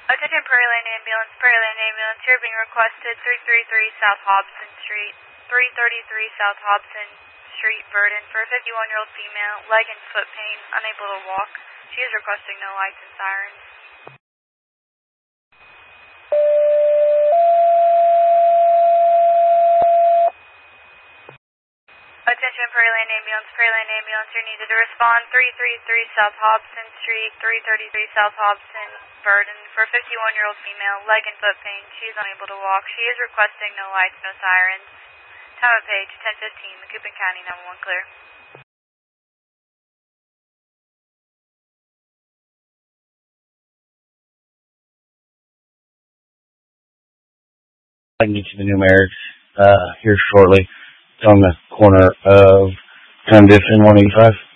Attention Prairie Lane Ambulance, you're being requested 333 South Hobson Street, 333 South Hobson Street, Burden, for a 51-year-old female, leg and foot pain, unable to walk. She is requesting no lights and sirens. Attention Prairie Lane Ambulance, you're needed to respond 333 South Hobson Street, 333 South Hobson, Burden, for a 51-year-old female, leg and foot pain. She is unable to walk. She is requesting no lights, no sirens. Time of page 10:15, Macoupin County, 911 clear. I can get you the numerics here shortly. It's on the corner of Cundiff and 185.